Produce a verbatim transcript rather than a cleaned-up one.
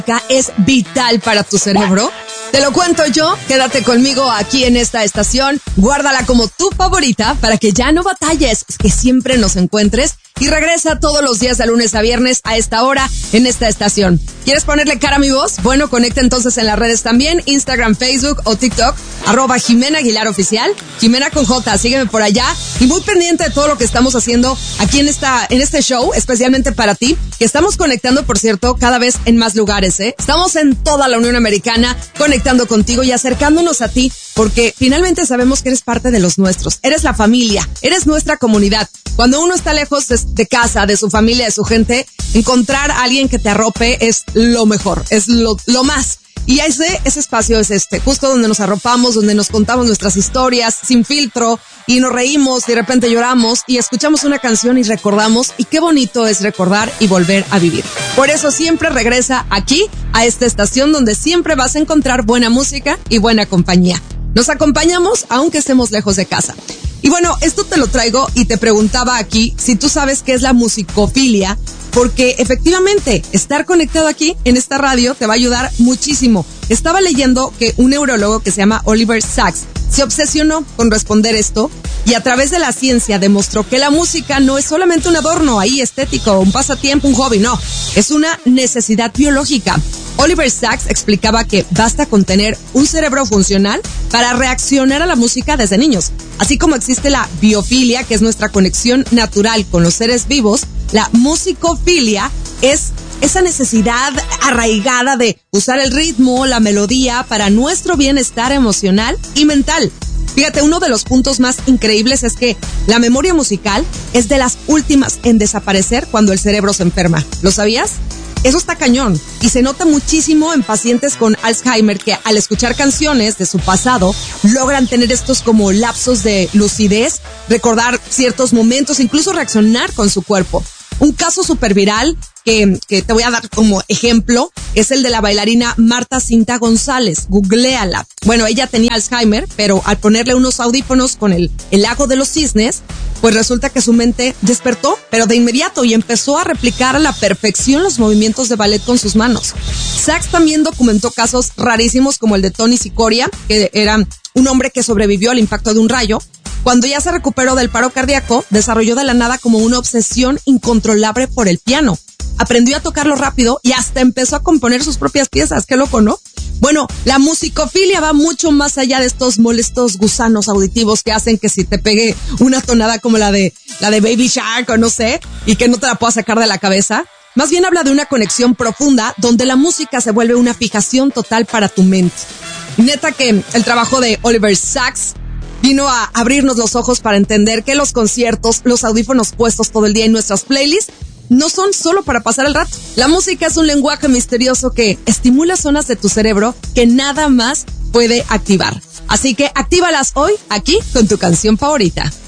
es vital para tu cerebro? Te lo cuento yo, quédate conmigo aquí en esta estación, guárdala como tu favorita para que ya no batalles, que siempre nos encuentres y regresa todos los días de lunes a viernes a esta hora en esta estación. ¿Quieres ponerle cara a mi voz? Bueno, conecta entonces en las redes también, Instagram, Facebook o TikTok, arroba Jimena Aguilar Oficial, Jimena con J, sígueme por allá y muy pendiente de todo lo que estamos haciendo aquí en esta, en este show, especialmente para ti, que estamos conectando, por cierto, cada vez en más lugares, ¿eh? Estamos en toda la Unión Americana, conectando contigo y acercándonos a ti, porque finalmente sabemos que eres parte de los nuestros, eres la familia, eres nuestra comunidad. Cuando uno está lejos de, de casa, de su familia, de su gente, encontrar a alguien que te arrope es lo mejor, es lo, lo más. Y ese, ese espacio es este, justo donde nos arropamos, donde nos contamos nuestras historias sin filtro y nos reímos, de repente lloramos y escuchamos una canción y recordamos, y qué bonito es recordar y volver a vivir. Por eso siempre regresa aquí, a esta estación donde siempre vas a encontrar buena música y buena compañía. Nos acompañamos aunque estemos lejos de casa. Y bueno, esto te lo traigo y te preguntaba aquí si tú sabes qué es la musicofilia, porque efectivamente estar conectado aquí en esta radio te va a ayudar muchísimo. Estaba leyendo que un neurólogo que se llama Oliver Sacks se obsesionó con responder esto y a través de la ciencia demostró que la música no es solamente un adorno ahí estético, un pasatiempo, un hobby, no, es una necesidad biológica. Oliver Sacks explicaba que basta con tener un cerebro funcional para reaccionar a la música desde niños. Así como existe la biofilia, que es nuestra conexión natural con los seres vivos, la musicofilia es esa necesidad arraigada de usar el ritmo, la melodía para nuestro bienestar emocional y mental. Fíjate, uno de los puntos más increíbles es que la memoria musical es de las últimas en desaparecer cuando el cerebro se enferma. ¿Lo sabías? Eso está cañón y se nota muchísimo en pacientes con Alzheimer que al escuchar canciones de su pasado logran tener estos como lapsos de lucidez, recordar ciertos momentos, incluso reaccionar con su cuerpo. Un caso súper viral que, que te voy a dar como ejemplo es el de la bailarina Marta Cinta González. Googléala. Bueno, ella tenía Alzheimer, pero al ponerle unos audífonos con el, el lago de los cisnes, pues resulta que su mente despertó, pero de inmediato, y empezó a replicar a la perfección los movimientos de ballet con sus manos. Sacks también documentó casos rarísimos como el de Tony Sicoria, que era un hombre que sobrevivió al impacto de un rayo. Cuando ya se recuperó del paro cardíaco, desarrolló de la nada como una obsesión incontrolable por el piano. Aprendió a tocarlo rápido y hasta empezó a componer sus propias piezas. Qué loco, ¿no? Bueno, la musicofilia va mucho más allá de estos molestos gusanos auditivos que hacen que si te pegue una tonada como la de la de Baby Shark o no sé, y que no te la puedas sacar de la cabeza. Más bien habla de una conexión profunda donde la música se vuelve una fijación total para tu mente. Neta que el trabajo de Oliver Sacks vino a abrirnos los ojos para entender que los conciertos, los audífonos puestos todo el día en nuestras playlists, no son solo para pasar el rato. La música es un lenguaje misterioso que estimula zonas de tu cerebro que nada más puede activar. Así que actívalas hoy aquí con tu canción favorita.